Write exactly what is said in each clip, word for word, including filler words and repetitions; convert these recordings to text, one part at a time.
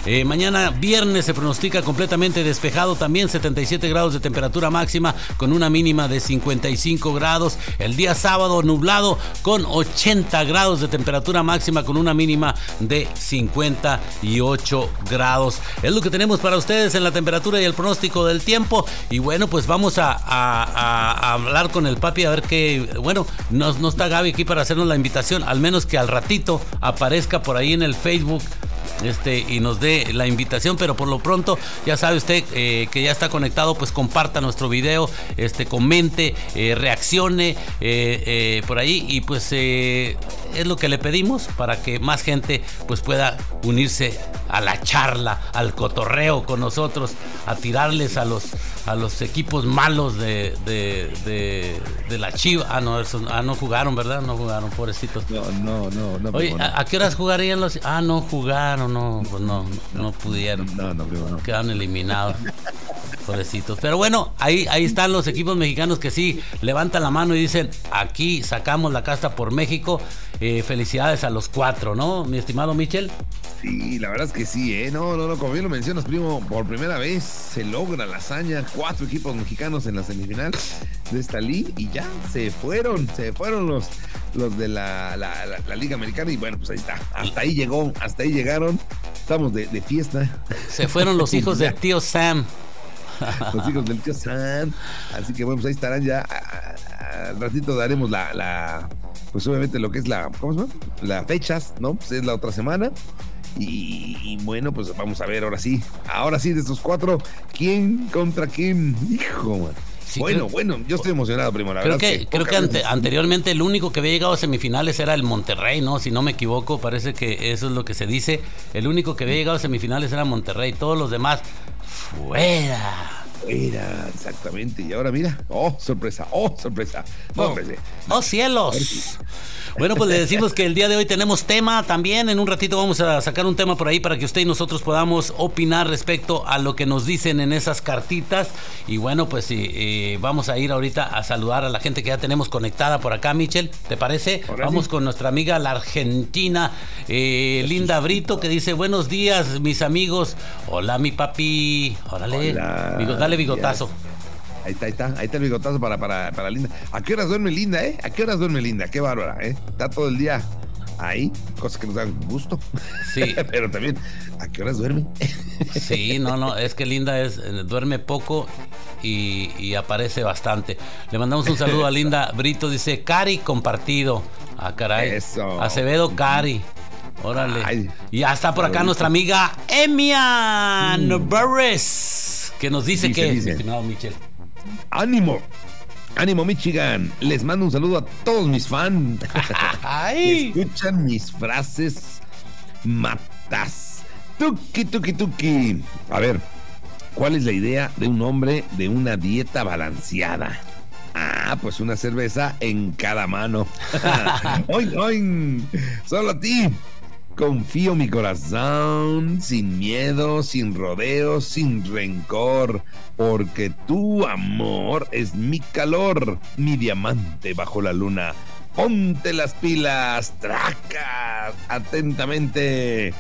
Eh, mañana viernes se pronostica completamente despejado, también setenta y siete grados de temperatura máxima con una mínima de cincuenta y cinco grados. El día sábado nublado con ochenta grados de temperatura máxima con una mínima de cincuenta y ocho grados. Es lo que tenemos para ustedes en la temperatura y el pronóstico del tiempo. Y bueno, pues vamos a, a, a, a hablar con el papi a ver qué... Bueno, no, no está Gaby aquí para hacernos la invitación, al menos que al ratito aparezca por ahí en el Facebook este y nos dé la invitación, pero por lo pronto ya sabe usted eh, que ya está conectado, pues comparta nuestro video, este comente, eh, reaccione eh, eh, por ahí y pues eh, es lo que le pedimos para que más gente pues pueda unirse a la charla, al cotorreo con nosotros, a tirarles a los a los equipos malos de de, de, de la Chiva. Ah, no, esos, ah, no jugaron, ¿verdad? No jugaron, pobrecitos. No, no, no. no Oye, ¿a, ¿a qué horas jugarían los...? Ah, no jugaron, no, pues no, no, no pudieron. No, no, no, no. Quedaron eliminados, pobrecitos. Pero bueno, ahí, ahí están los equipos mexicanos que sí levantan la mano y dicen, aquí sacamos la casta por México. Eh, felicidades a los cuatro, ¿no, mi estimado Michel? Sí, la verdad es que sí, ¿eh? No, no, no, como bien lo mencionas, primo, por primera vez se logra la hazaña. Cuatro equipos mexicanos en la semifinal de esta liga y ya se fueron, se fueron los, los de la, la, la, la Liga Americana y bueno, pues ahí está. Hasta ahí llegó, hasta ahí llegaron. Estamos de, de fiesta. Se fueron los hijos del tío Sam. Los hijos del tío Sam. Así que bueno, pues ahí estarán ya. Al ratito daremos la, la, pues obviamente lo que es la, ¿cómo se llama? Las fechas, ¿no? Pues es la otra semana. Y, y bueno, pues vamos a ver ahora sí. Ahora sí, de estos cuatro, ¿quién contra quién? Hijo, man. Sí, bueno, creo, bueno, yo estoy emocionado, primo. La creo verdad que, es que creo que ante, anteriormente el único que había llegado a semifinales era el Monterrey, ¿no? Si no me equivoco, parece que eso es lo que se dice. El único que había llegado a semifinales era Monterrey. Todos los demás, fuera. Fuera, exactamente. Y ahora mira, oh, sorpresa, oh, sorpresa. Oh, oh cielos. Bueno, pues le decimos que el día de hoy tenemos tema también. En un ratito vamos a sacar un tema por ahí para que usted y nosotros podamos opinar respecto a lo que nos dicen en esas cartitas. Y bueno, pues eh, vamos a ir ahorita a saludar a la gente que ya tenemos conectada por acá, Michel. ¿Te parece? Ahora vamos sí. Con nuestra amiga la argentina eh, Linda Brito, que dice, buenos días, mis amigos. Hola, mi papi. Órale, Hola. Bigo, dale bigotazo. Ahí está, ahí está, ahí está el bigotazo para, para, para Linda. ¿A qué horas duerme Linda, eh? ¿A qué horas duerme Linda? Qué bárbara, eh. Está todo el día ahí, cosas que nos dan gusto. Sí. Pero también, ¿a qué horas duerme? Sí, no, no, es que Linda es, duerme poco y, y aparece bastante. Le mandamos un saludo a Linda Brito, dice, Cari compartido. Ah, caray. Eso. Acevedo Cari. Órale. Ay, y ya está por acá nuestra amiga Emia mm. Novarres, que nos dice, dice que, dice. Estimado Michel. ¡Ánimo! ¡Ánimo, Michigan! Les mando un saludo a todos mis fans. Escuchan mis frases matas. Tuki, tuki, tuki. A ver, ¿cuál es la idea de un hombre de una dieta balanceada? Ah, pues una cerveza en cada mano. ¡Oin, oin! ¡Solo a ti! Confío mi corazón, sin miedo, sin rodeos, sin rencor, porque tu amor es mi calor, mi diamante bajo la luna. Ponte las pilas, tracas, atentamente.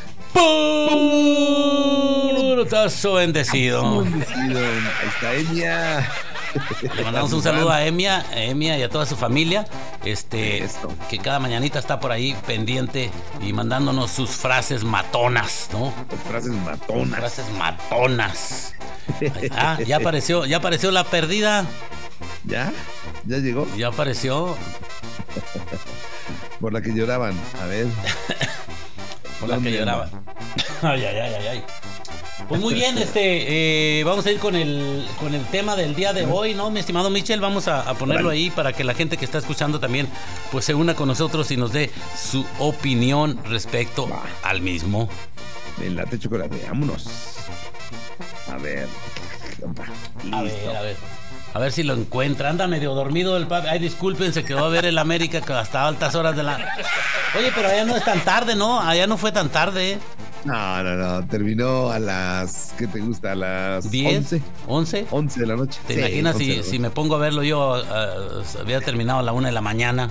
Puro tazo bendecido. bendecido. Ahí está ella. Le mandamos un saludo a Emia, a Emia y a toda su familia, este, Esto. que cada mañanita está por ahí pendiente y mandándonos sus frases matonas, ¿no? Sus frases matonas. Sus frases matonas. Ah, ya apareció, ya apareció la perdida. ¿Ya? ¿Ya llegó? Ya apareció. Por la que lloraban, a ver. Por la que lloraban. Ay, ay, ay, ay, ay. Pues muy bien, este, eh, vamos a ir con el con el tema del día de hoy, ¿no, mi estimado Michel? Vamos a, a ponerlo ahí para que la gente que está escuchando también pues se una con nosotros y nos dé su opinión respecto Va. al mismo. Me late chocolate, vámonos. A ver. Listo. A ver, a ver. A ver si lo encuentra. Anda medio dormido el papi. Ay, disculpen, se quedó a ver el América hasta altas horas de la... Oye, pero allá no es tan tarde, ¿no? Allá no fue tan tarde, ¿eh? No, no, no. Terminó a las... ¿Qué te gusta? A las ¿diez? once. ¿once? once de la noche. ¿Te sí, imaginas si, si me pongo a verlo yo? Uh, había terminado a la una de la mañana.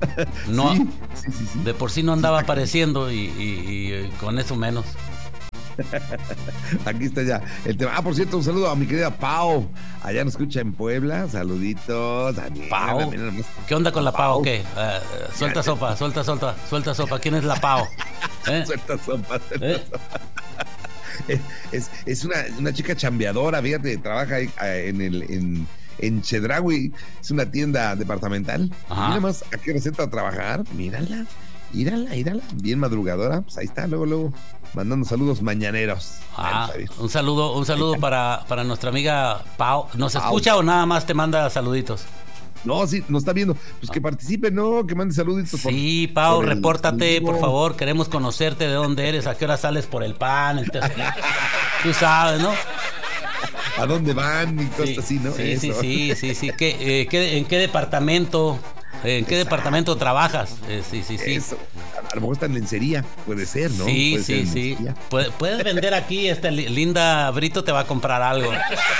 No, sí, sí, sí, sí. De por sí no andaba apareciendo y, y, y con eso menos. Aquí está ya el tema. Ah, por cierto, un saludo a mi querida Pau. Allá nos escucha en Puebla. Saluditos. A mí, Pau. mira, mira, ¿Qué onda con la Pau? Pau? ¿Qué? Uh, suelta sopa, suelta, suelta, suelta sopa. ¿Quién es la Pau? ¿Eh? Suelta sopa, suelta ¿Eh? sopa. Es, es una, una chica chambeadora, fíjate, trabaja ahí, en el en, en Chedraui, es una tienda departamental. Ajá. Mira más a qué receta a trabajar, mírala, mírala, mírala, bien madrugadora, pues ahí está, luego, luego, mandando saludos mañaneros. Ah, un saludo, un saludo para, para nuestra amiga Pau. ¿Nos Pau. escucha o nada más te manda saluditos? No, sí, nos está viendo. Pues que participe, ¿no? Que mande saluditos. Sí, por, Pau, por repórtate, el... por favor. Queremos conocerte, de dónde eres, a qué hora sales por el pan. Entonces, tú sabes, ¿no? ¿A dónde van y cosas sí, así, no? Sí, sí, sí, sí, sí. ¿Qué, eh, qué, ¿En qué departamento? ¿En qué Exacto. departamento trabajas? Eh, sí, sí, sí. Eso. A lo mejor está en lencería, puede ser, ¿no? Sí, puede sí, sí. Puedes, puedes vender aquí, esta linda Brito te va a comprar algo.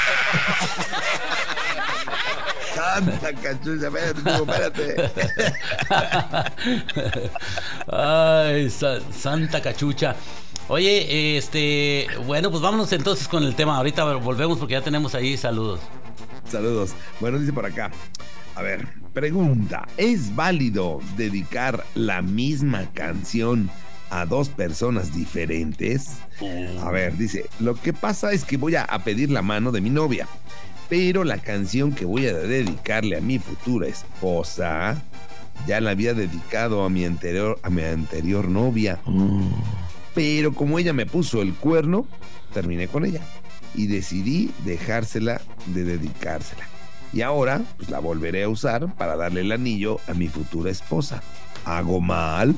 Santa cachucha, espérate, espérate. Ay, sa- Santa cachucha. Oye, este, bueno, pues vámonos entonces con el tema. Ahorita volvemos porque ya tenemos ahí saludos. Saludos. Bueno, dice por acá. A ver, pregunta. ¿Es válido dedicar la misma canción a dos personas diferentes? A ver, dice, lo que pasa es que voy a, a pedir la mano de mi novia. Pero la canción que voy a dedicarle a mi futura esposa ya la había dedicado a mi anterior, a mi anterior novia. Mm. Pero como ella me puso el cuerno, terminé con ella y decidí dejársela de dedicársela. Y ahora pues la volveré a usar para darle el anillo a mi futura esposa. ¿Hago mal?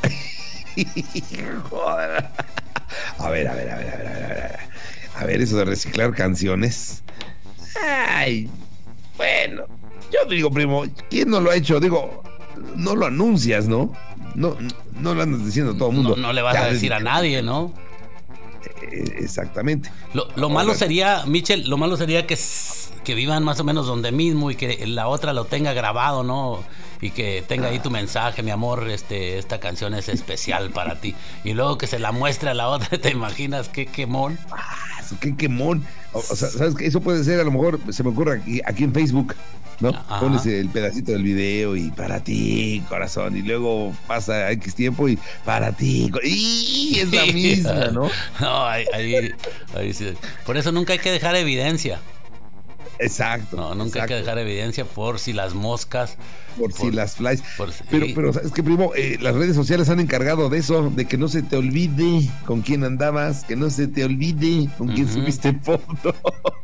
Joder. A ver, a ver, a ver, a ver, a ver, a ver. A ver, eso de reciclar canciones. Ay, bueno, yo digo, primo, ¿quién no lo ha hecho? Digo, no lo anuncias, ¿no? No, no lo andas diciendo a todo el mundo. No, no le vas ya, a decir a nadie, ¿no? Exactamente. Lo, lo malo sería, Michel, lo malo sería que, que vivan más o menos donde mismo y que la otra lo tenga grabado, ¿no? Y que tenga ahí tu mensaje, mi amor, este, esta canción es especial para ti. Y luego que se la muestre a la otra, ¿te imaginas qué quemón? Ah, eso, qué quemón. O, o sea, ¿sabes qué? Eso puede ser, a lo mejor, se me ocurre aquí, aquí en Facebook, ¿no? Ajá. Pones el pedacito del video y para ti, corazón, y luego pasa X tiempo y para ti, y es la misma, ¿no? No, ahí, ahí, ahí sí. Por eso nunca hay que dejar evidencia. Exacto. No, nunca exacto. hay que dejar evidencia por si las moscas. Por, por si las flies. Por, pero, sí. pero, ¿sabes qué, primo? Eh, las redes sociales han encargado de eso, de que no se te olvide con quién andabas, que no se te olvide con quién uh-huh. subiste foto.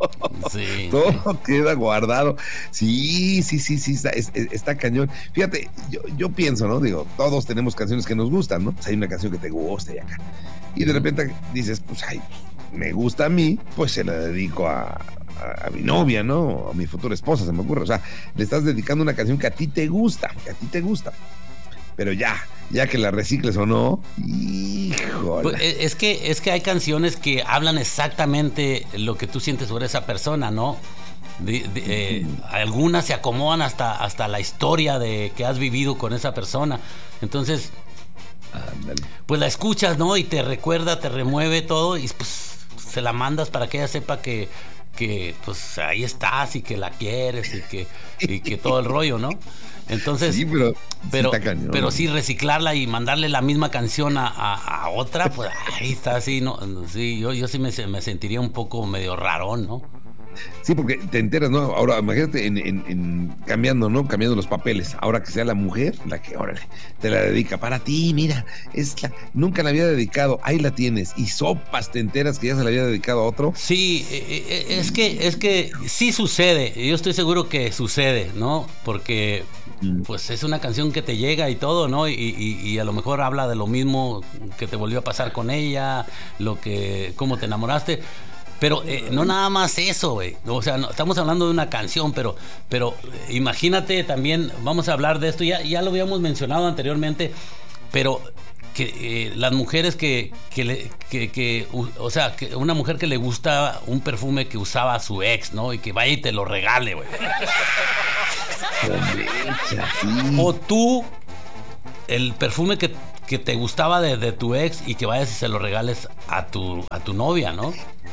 Sí. Todo sí. queda guardado. Sí, sí, sí, sí, está, es, está cañón. Fíjate, yo, yo pienso, ¿no? Digo, todos tenemos canciones que nos gustan, ¿no? Pues hay una canción que te gusta y acá. Y de repente dices, pues, ay, me gusta a mí, pues se la dedico a... A, a mi novia, ¿no? A mi futura esposa, se me ocurre. O sea, le estás dedicando una canción que a ti te gusta, que a ti te gusta. Pero ya, ya que la recicles o no, híjole. Pues es que, es que hay canciones que hablan exactamente lo que tú sientes sobre esa persona, ¿no? De, de, eh, algunas se acomodan hasta, hasta la historia de que has vivido con esa persona. Entonces, Ándale. pues la escuchas, ¿no? Y te recuerda, te remueve todo y pues se la mandas para que ella sepa que que pues ahí estás y que la quieres y que, y que todo el rollo, ¿no? Entonces, sí, pero, pero, sí cañón, pero sí reciclarla y mandarle la misma canción a, a, a otra, pues ahí está, así, ¿no? Sí, yo, yo sí me, me sentiría un poco medio rarón, ¿no? Sí, porque te enteras, ¿no? Ahora, imagínate en, en, en cambiando, ¿no? Cambiando los papeles. Ahora que sea la mujer la que, órale, te la dedica. Para ti, mira, es la, nunca la había dedicado, ahí la tienes. Y sopas, te enteras que ya se la había dedicado a otro. Sí, es que, es que sí sucede. Yo estoy seguro que sucede, ¿no? Porque pues es una canción que te llega y todo, ¿no? Y, y, y a lo mejor habla de lo mismo que te volvió a pasar con ella, lo que, cómo te enamoraste. Pero eh, no nada más eso, güey. O sea, no, estamos hablando de una canción, pero, pero eh, imagínate también, vamos a hablar de esto, ya, ya lo habíamos mencionado anteriormente, pero que eh, las mujeres que, que, le, que, que, o sea, que una mujer que le gusta un perfume que usaba a su ex, ¿no? Y que vaya y te lo regale, güey. O tú, el perfume que que te gustaba de, de tu ex y que vayas y se lo regales a tu, a tu novia, ¿no?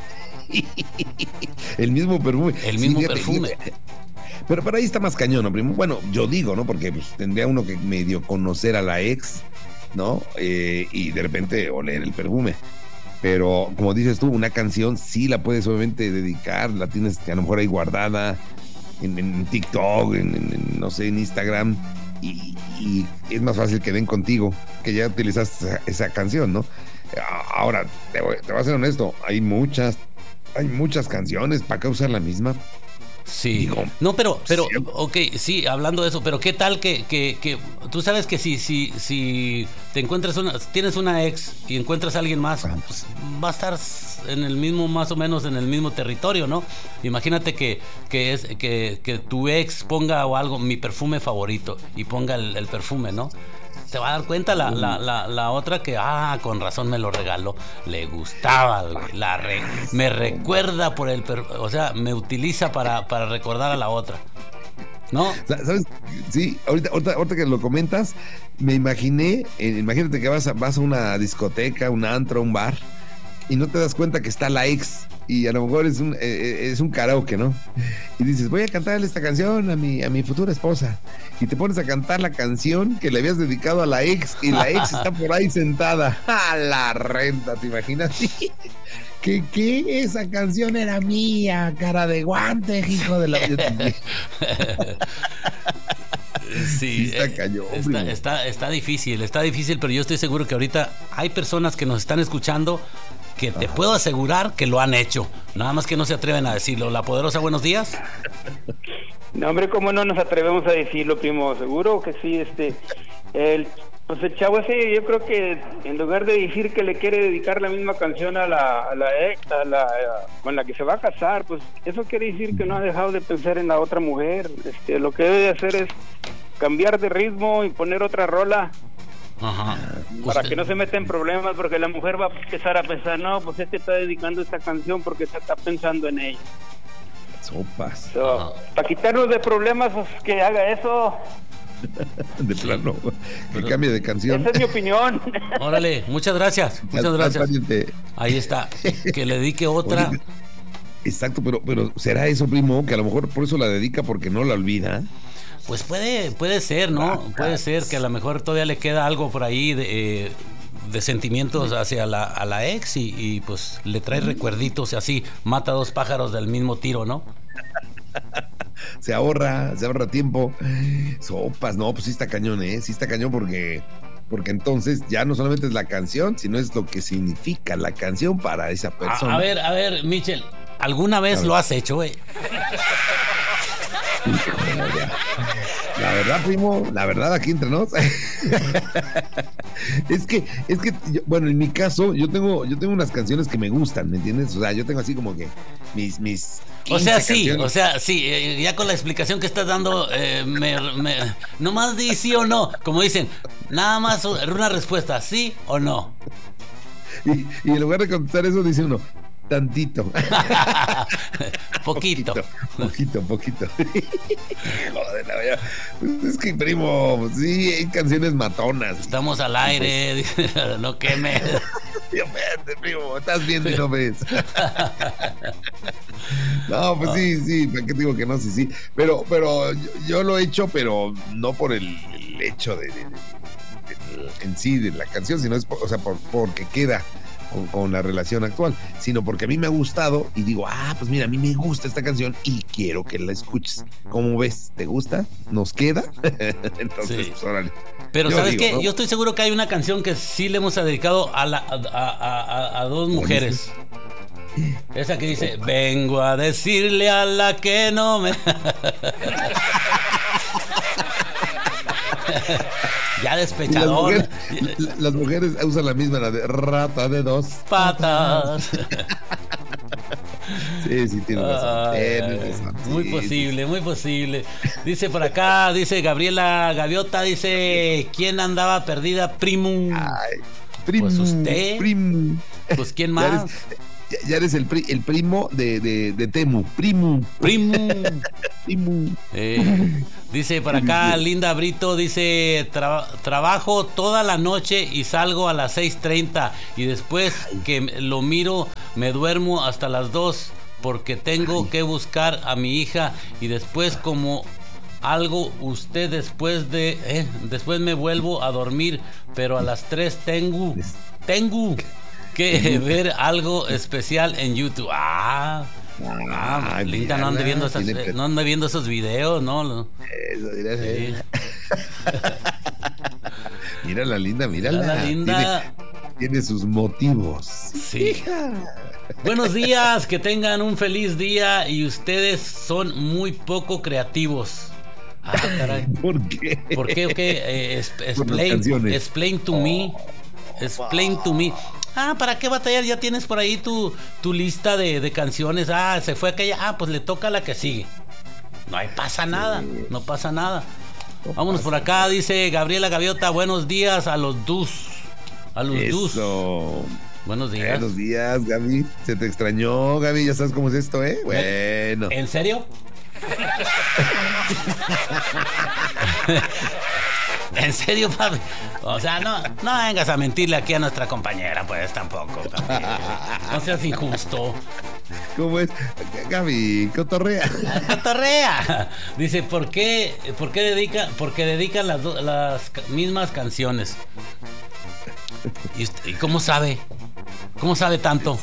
El mismo perfume. El mismo sí, perfume. Fíjate, pero por ahí está más cañón, ¿no, primo? Bueno, yo digo, ¿no? Porque pues, tendría uno que medio conocer a la ex, ¿no? Eh, y de repente oler el perfume. Pero como dices tú, una canción sí la puedes obviamente dedicar, la tienes a lo mejor ahí guardada en, en TikTok, en, en, no sé, en Instagram, y, y es más fácil que den contigo, que ya utilizas esa, esa canción, ¿no? Ahora, te voy, te voy a ser honesto, hay muchas, hay muchas canciones, ¿para qué usar la misma? Sí, Digo, no, pero, pero, sí. ok, sí, hablando de eso, pero qué tal que, que, que tú sabes que si, si, si te encuentras una, tienes una ex y encuentras a alguien más, pues va a estar en el mismo, más o menos en el mismo territorio, ¿no? Imagínate que, que es, que, que tu ex ponga o algo, mi perfume favorito, y ponga el, el perfume, ¿no? Se va a dar cuenta la, la, la, la otra que, ah, con razón me lo regaló, le gustaba, güey, la re, me recuerda por el, per, o sea, me utiliza para, para recordar a la otra, ¿no? ¿Sabes? Sí, ahorita, ahorita, ahorita que lo comentas, me imaginé, eh, imagínate que vas a, vas a una discoteca, un antro, un bar, y no te das cuenta que está la ex, y a lo mejor es un, eh, es un karaoke, ¿no? Y dices, voy a cantarle esta canción a mi, a mi futura esposa. Y te pones a cantar la canción que le habías dedicado a la ex, y la ex está por ahí sentada. ¡A la renta! ¿Te imaginas? ¿Qué, qué? Esa canción era mía, cara de guante, hijo de la... Sí, sí, está cañón. Está, está, está difícil, está difícil, pero yo estoy seguro que ahorita hay personas que nos están escuchando que te Ajá. puedo asegurar que lo han hecho. Nada más que no se atreven a decirlo. La Poderosa, buenos días. No, hombre, ¿cómo no nos atrevemos a decirlo, primo? Seguro que sí, este... El, pues el chavo ese, yo creo que en lugar de decir que le quiere dedicar la misma canción a la, a la ex, a la, a, con la que se va a casar, pues eso quiere decir que no ha dejado de pensar en la otra mujer. Este, lo que debe de hacer es cambiar de ritmo y poner otra rola. Ajá. Para Usted... que no se meta en problemas, porque la mujer va a empezar a pensar, no, pues este está dedicando esta canción porque se está pensando en ella. Sopas. So, para quitarnos de problemas, pues que haga eso. De plano, que Pero, cambie de canción. Esa es mi opinión. Órale, muchas gracias. Muchas gracias. Ahí está. Que le dedique otra. Oye, exacto, pero, pero ¿será eso, primo? Que a lo mejor por eso la dedica, porque no la olvida. Pues puede, puede ser, ¿no? Ah, puede ser que a lo mejor todavía le queda algo por ahí de, eh, de sentimientos hacia la, a la ex y, y pues le trae recuerditos y así mata dos pájaros del mismo tiro, ¿no? Se ahorra, se ahorra tiempo. Sopas, no, pues sí está cañón, ¿eh? Sí está cañón porque, porque entonces ya no solamente es la canción, sino es lo que significa la canción para esa persona. A, a ver, a ver, Michel, ¿alguna vez lo has hecho, güey? La verdad, primo, la verdad, aquí entre nos. es que, es que, yo, bueno, en mi caso, yo tengo, yo tengo unas canciones que me gustan, ¿me entiendes? O sea, yo tengo así como que mis, mis. O sea, sí, canciones. o sea, sí, eh, ya con la explicación que estás dando, eh, me, me, no más di sí o no, como dicen, nada más una respuesta, sí o no. Y, y en lugar de contestar eso, dice uno, tantito. poquito. Poquito, poquito. Joder, la verdad. Es que, primo, sí, hay canciones matonas. Estamos al aire, no quemes. Dios mío, primo, estás viendo y no ves. No, pues sí, sí, ¿para qué te digo que no? Sí, sí. Pero, pero yo, yo lo he hecho, pero no por el, el hecho de, de, de, de, en sí de la canción, sino es, por, o sea, por, porque queda Con, con la relación actual, sino porque a mí me ha gustado y digo, ah, pues mira, a mí me gusta esta canción y quiero que la escuches. ¿Cómo ves? ¿Te gusta? ¿Nos queda? Entonces, sí. pues órale. Pero yo ¿sabes qué? ¿No? Yo estoy seguro que hay una canción que sí le hemos dedicado a, la, a, a, a, a dos mujeres. Esa que dice, vengo a decirle a la que no me... Ya despechador. Las mujeres, las mujeres usan la misma, la de rata de dos patas. Sí, sí, tienes razón. Ay, tienes razón. Muy sí, posible, sí. muy posible. Dice por acá, dice Gabriela Gaviota, dice, ¿quién andaba perdida? Primo. Ay, primo. Pues usted. Primo. Pues ¿quién más? Ya eres, ya, ya eres el, pri, el primo de, de, de Temu. Primo. Primo. Eh, dice por acá Linda Brito, dice, tra- trabajo toda la noche y salgo a las seis treinta y después que lo miro me duermo hasta las dos porque tengo que buscar a mi hija y después como algo usted después de eh, después me vuelvo a dormir, pero a las tres tengo tengo que ver algo especial en YouTube. Ah, ah Ay, Linda, no ande viendo esas, eh, no ande viendo esos videos, no. Eso, mira, sí. Mira la Linda, mírala. Mira la Linda. Tiene, tiene sus motivos. Sí. Hija. Buenos días, que tengan un feliz día y ustedes son muy poco creativos. Ah, caray. ¿Por qué? ¿Por qué? Okay? Eh, explain, explain to oh. me. Explain wow. to me. Ah, ¿para qué batallar? Ya tienes por ahí tu, tu lista de, de canciones. Ah, se fue aquella. Ah, pues le toca la que sigue. No hay pasa nada. Sí. No pasa nada. No Vámonos pasa por acá, nada. Dice Gabriela Gaviota. Buenos días a los Dus. A los Eso. Dus. Buenos días. Buenos días, Gaby. Se te extrañó, Gaby. Ya sabes cómo es esto, ¿eh? Bueno. ¿En serio? ¿En serio, papi? O sea, no, no vengas a mentirle aquí a nuestra compañera, pues tampoco. Papi. No seas injusto. ¿Cómo es? Gaby, cotorrea. Cotorrea. Dice, ¿por qué, por qué dedica, porque dedican las, do, las mismas canciones? ¿Y, ¿Y cómo sabe? ¿Cómo sabe tanto?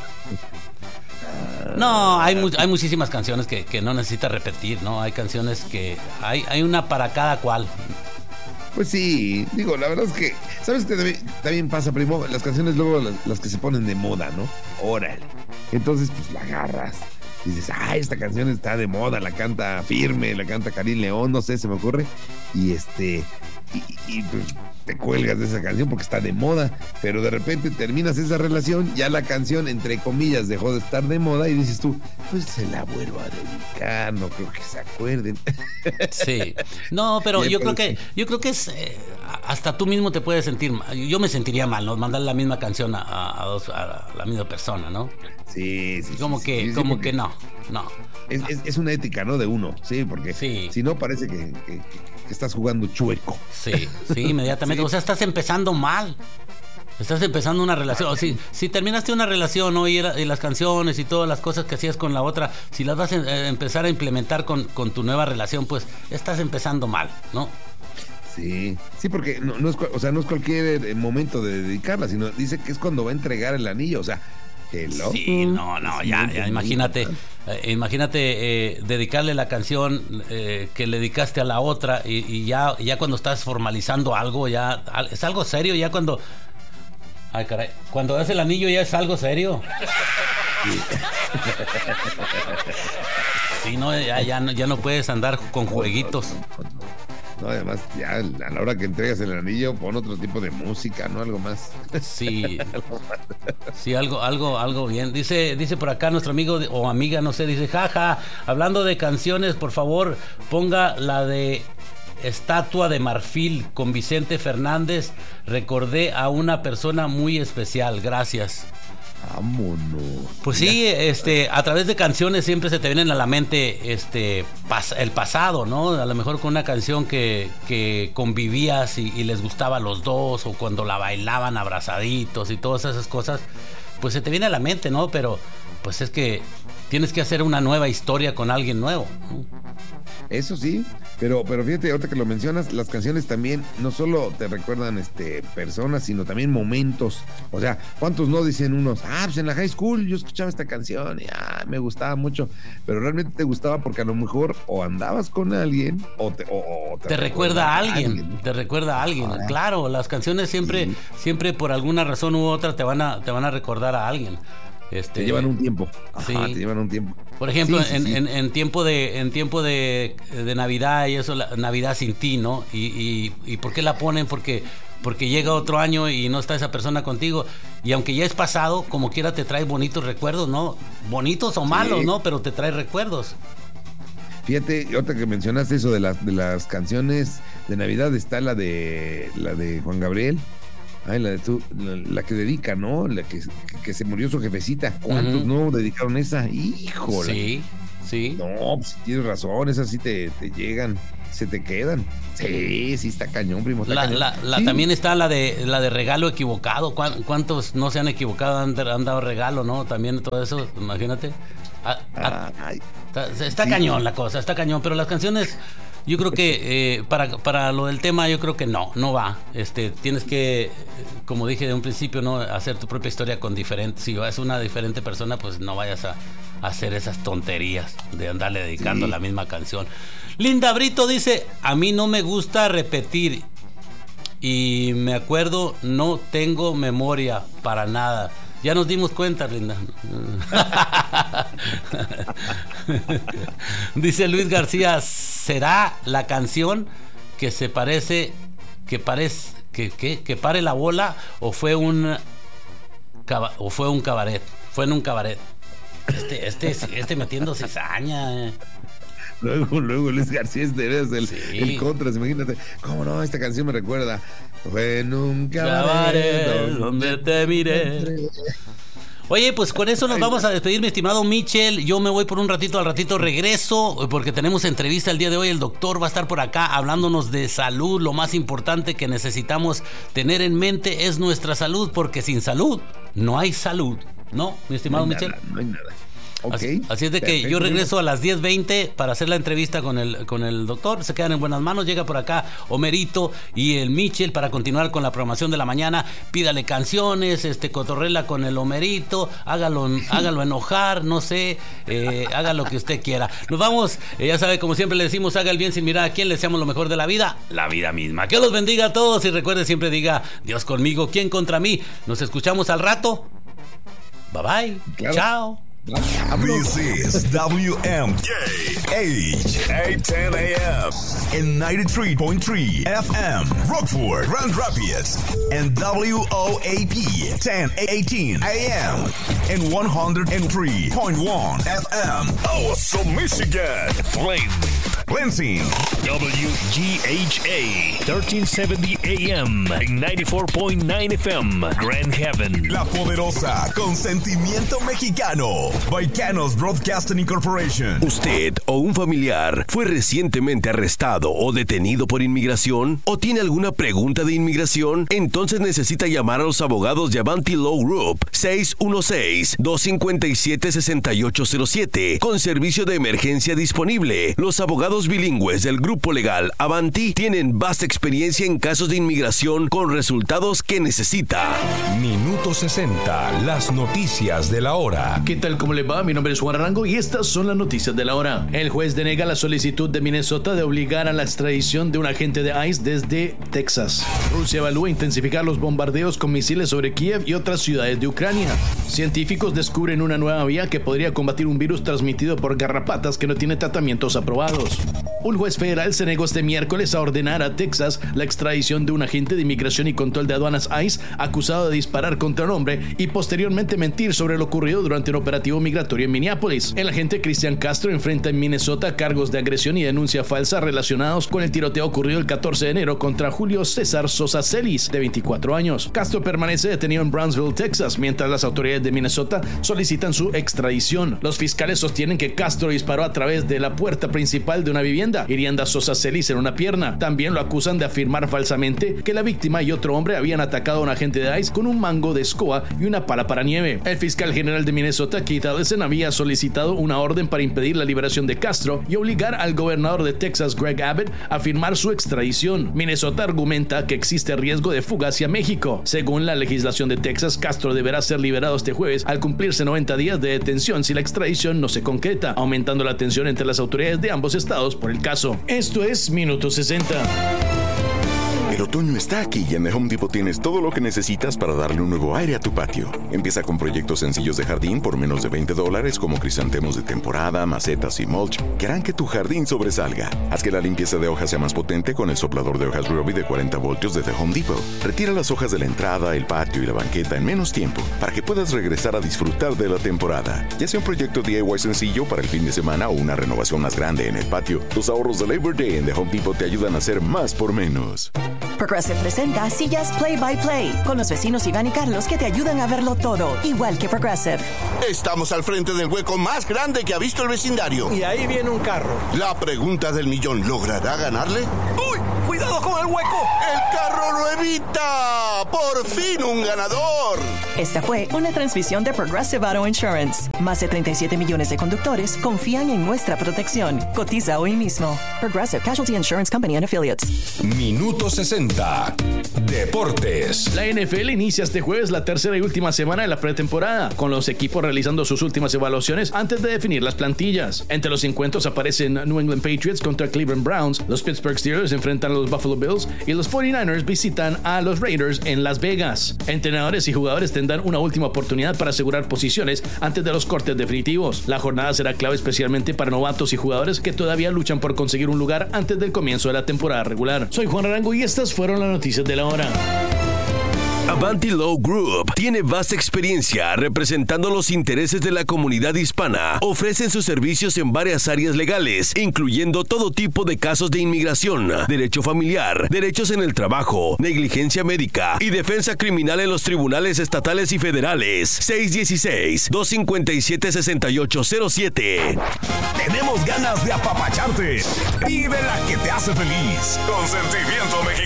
No, hay, mu- hay muchísimas canciones que, que no necesita repetir, ¿no? Hay canciones que... Hay, hay una para cada cual. Pues sí, digo, la verdad es que... ¿Sabes qué también, también pasa, primo? Las canciones luego las, las que se ponen de moda, ¿no? Órale. Entonces, pues la agarras. Y dices, ah, esta canción está de moda, la canta Firme, la canta Karim León, no sé, se me ocurre. Y este... Y, y pues te cuelgas de esa canción porque está de moda, pero de repente terminas esa relación, ya la canción entre comillas dejó de estar de moda y dices tú, pues se la vuelvo a dedicar, no creo que se acuerden. Sí, no, pero yo creo que yo creo que es eh, hasta tú mismo te puedes sentir mal. Yo me sentiría mal, ¿no? Mandar la misma canción a, a, a, dos, a la misma persona, ¿no? Sí, sí. Como sí, que, sí, como sí, que no, no. Es, es, es una ética, ¿no? De uno, sí, porque sí. Si no parece que, que, que estás jugando chueco. Sí, sí, inmediatamente. Sí. O sea, estás empezando mal. Estás empezando una relación. O si, si terminaste una relación, ¿no? Y, era, y las canciones y todas las cosas que hacías con la otra, si las vas a eh, empezar a implementar con, con tu nueva relación, pues estás empezando mal, ¿no? Sí, sí, porque no, no es, o sea, no es cualquier momento de dedicarla, sino dice que es cuando va a entregar el anillo, o sea, hello. Sí, no, no, ya, ya imagínate, eh, imagínate eh, dedicarle la canción eh, que le dedicaste a la otra y, y ya, ya cuando estás formalizando algo, ya es algo serio, ya cuando, ay caray, cuando das el anillo ya es algo serio. Sí, sí, no, ya, ya, no, ya no puedes andar con jueguitos. No, además, ya a la hora que entregas el anillo, pon otro tipo de música, ¿no? Algo más. Sí. Sí, algo, algo, algo bien. Dice, dice por acá nuestro amigo de, o amiga, no sé, dice, jaja, hablando de canciones, por favor, ponga la de Estatua de Marfil con Vicente Fernández. Recordé a una persona muy especial. Gracias. Vámonos. Pues sí, este, a través de canciones siempre se te vienen a la mente este pas- el pasado, ¿no? A lo mejor con una canción que, que convivías y, y les gustaba a los dos, o cuando la bailaban abrazaditos y todas esas cosas, pues se te viene a la mente, ¿no? Pero pues es que tienes que hacer una nueva historia con alguien nuevo, ¿no? Eso sí, pero, pero fíjate, ahorita que lo mencionas, las canciones también no solo te recuerdan este, personas, sino también momentos. O sea, ¿cuántos no dicen unos? Ah, pues en la high school yo escuchaba esta canción y ah, me gustaba mucho. Pero realmente te gustaba porque a lo mejor o andabas con alguien o te, o, o te, te recuerda a alguien, alguien. Te recuerda a alguien. Ah, claro, las canciones siempre, sí. siempre por alguna razón u otra te van a, te van a recordar a alguien. Este, te llevan un tiempo. Ajá, sí. Te llevan un tiempo. Por ejemplo, sí, sí, en, sí. En, en tiempo de en tiempo de, de Navidad y eso, la, Navidad sin ti, ¿no? Y, y, y ¿por qué la ponen? Porque porque llega otro año y no está esa persona contigo. Y aunque ya es pasado, como quiera te trae bonitos recuerdos, ¿no? Bonitos o malos, sí. ¿no? Pero te trae recuerdos. Fíjate, ahorita que mencionaste eso de las de las canciones de Navidad, está la de la de Juan Gabriel. Ay, la de tú, la, la que dedica, ¿no? La que, que, que se murió su jefecita. ¿Cuántos uh-huh. no dedicaron esa? Híjole. Sí. Sí. No, pues tienes razón, esas sí te, te llegan, se te quedan. Sí, sí está cañón, primo. Está la, cañón. La, la, Sí. También está la de la de regalo equivocado. ¿Cuántos no se han equivocado, han, han dado regalo, no? También todo eso, imagínate. A, a, Ay, está está sí. cañón la cosa, está cañón, pero las canciones, yo creo que eh, para, para lo del tema, yo creo que no, no va. Este, tienes que, como dije de un principio, no hacer tu propia historia con diferentes. Si es una diferente persona, pues no vayas a, a hacer esas tonterías de andarle dedicando Sí. la misma canción. Linda Brito dice: a mí no me gusta repetir y me acuerdo, no tengo memoria para nada. Ya nos dimos cuenta, Linda. Dice Luis García: ¿será la canción que se parece, que parece, que, que, que pare la bola o fue un caba, o fue un cabaret? Fue en un cabaret. Este, este, este metiendo cizaña. Eh. Luego, luego Luis García es de veras el, Sí. el contras, imagínate. ¿Cómo no? Esta canción me recuerda. Fue en un Cabaret cabaret donde te miré. Oye, pues con eso nos vamos a despedir, mi estimado Michel. Yo me voy por un ratito, al ratito regreso, porque tenemos entrevista el día de hoy. El doctor va a estar por acá hablándonos de salud. Lo más importante que necesitamos tener en mente es nuestra salud, porque sin salud no hay salud. ¿No, mi estimado no hay Michel? Nada, no hay nada. Okay. Así, así es de que Perfecto, yo regreso primo. a las diez veinte para hacer la entrevista con el, con el doctor. Se quedan en buenas manos. Llega por acá Homerito y el Michel para continuar con la programación de la mañana. Pídale canciones, este, cotorrela con el Homerito, hágalo, hágalo enojar, no sé, eh, haga lo que usted quiera. Nos vamos, eh, ya sabe, como siempre le decimos, haga el bien sin mirar a quién, le deseamos lo mejor de la vida, la vida misma. Que los bendiga a todos y recuerde, siempre diga: Dios conmigo, ¿quién contra mí? Nos escuchamos al rato. Bye bye. Claro. Chao. This is W M K H eight ten A M and ninety-three point three F M Rockford, Grand Rapids, and W O A P ten eighteen A M and one oh three point one F M Awesome Michigan, Flint, Lansing, W G H A thirteen seventy A M and ninety-four point nine F M Grand Haven. La Poderosa, con sentimiento mexicano. Baicanos Broadcasting Incorporation. ¿Usted o un familiar fue recientemente arrestado o detenido por inmigración? ¿O tiene alguna pregunta de inmigración? Entonces necesita llamar a los abogados de Avanti Law Group seis uno seis, dos cinco siete, seis ocho cero siete con servicio de emergencia disponible. Los abogados bilingües del grupo legal Avanti tienen vasta experiencia en casos de inmigración con resultados que necesita. Minuto sesenta, las noticias de la hora. ¿Qué tal? ¿Cómo le va? Mi nombre es Juan Arango y estas son las noticias de la hora. El juez denega la solicitud de Minnesota de obligar a la extradición de un agente de ICE desde Texas. Rusia evalúa intensificar los bombardeos con misiles sobre Kiev y otras ciudades de Ucrania. Científicos descubren una nueva vía que podría combatir un virus transmitido por garrapatas que no tiene tratamientos aprobados. Un juez federal se negó este miércoles a ordenar a Texas la extradición de un agente de inmigración y control de aduanas ICE acusado de disparar contra un hombre y posteriormente mentir sobre lo ocurrido durante un operativo migratorio en Minneapolis. El agente Cristian Castro enfrenta en Minnesota cargos de agresión y denuncia falsa relacionados con el tiroteo ocurrido el catorce de enero contra Julio César Sosa Celis, de veinticuatro años. Castro permanece detenido en Brownsville, Texas, mientras las autoridades de Minnesota solicitan su extradición. Los fiscales sostienen que Castro disparó a través de la puerta principal de una vivienda, hiriendo a Sosa Celis en una pierna. También lo acusan de afirmar falsamente que la víctima y otro hombre habían atacado a un agente de ICE con un mango de escoba y una pala para nieve. El fiscal general de Minnesota, Keith Ellison, había solicitado una orden para impedir la liberación de Castro y obligar al gobernador de Texas, Greg Abbott, a firmar su extradición. Minnesota argumenta que existe riesgo de fuga hacia México. Según la legislación de Texas, Castro deberá ser liberado este jueves al cumplirse noventa días de detención si la extradición no se concreta, aumentando la tensión entre las autoridades de ambos estados por el caso. Esto es Minuto sesenta. El otoño está aquí y en The Home Depot tienes todo lo que necesitas para darle un nuevo aire a tu patio. Empieza con proyectos sencillos de jardín por menos de veinte dólares como crisantemos de temporada, macetas y mulch que harán que tu jardín sobresalga. Haz que la limpieza de hojas sea más potente con el soplador de hojas Ryobi de cuarenta voltios de The Home Depot. Retira las hojas de la entrada, el patio y la banqueta en menos tiempo para que puedas regresar a disfrutar de la temporada. Ya sea un proyecto D I Y sencillo para el fin de semana o una renovación más grande en el patio, los ahorros de Labor Day en The Home Depot te ayudan a hacer más por menos. Progressive presenta Sillas Play by Play, con los vecinos Iván y Carlos que te ayudan a verlo todo, igual que Progressive. Estamos al frente del hueco más grande que ha visto el vecindario. Y ahí viene un carro. La pregunta del millón, ¿logrará ganarle? ¡Uy! ¡Cuidado con el hueco! ¡El carro lo evita! ¡Por fin un ganador! Esta fue una transmisión de Progressive Auto Insurance. Más de treinta y siete millones de conductores confían en nuestra protección. Cotiza hoy mismo. Progressive Casualty Insurance Company and Affiliates. Minuto sesenta. Deportes. La N F L inicia este jueves la tercera y última semana de la pretemporada, con los equipos realizando sus últimas evaluaciones antes de definir las plantillas. Entre los encuentros aparecen New England Patriots contra Cleveland Browns, los Pittsburgh Steelers enfrentan a los Buffalo Bills y los cuarenta y nueve ers visitan a los Raiders en Las Vegas. Entrenadores y jugadores tendrán una última oportunidad para asegurar posiciones antes de los cortes definitivos. La jornada será clave especialmente para novatos y jugadores que todavía luchan por conseguir un lugar antes del comienzo de la temporada regular. Soy Juan Arango y estas fueron las noticias de la hora. Avanti Law Group tiene vasta experiencia representando los intereses de la comunidad hispana. Ofrecen sus servicios en varias áreas legales, incluyendo todo tipo de casos de inmigración, derecho familiar, derechos en el trabajo, negligencia médica y defensa criminal en los tribunales estatales y federales. seis uno seis, dos cinco siete, seis ocho cero siete. Tenemos ganas de apapacharte y de la que te hace feliz. Consentimiento mexicano.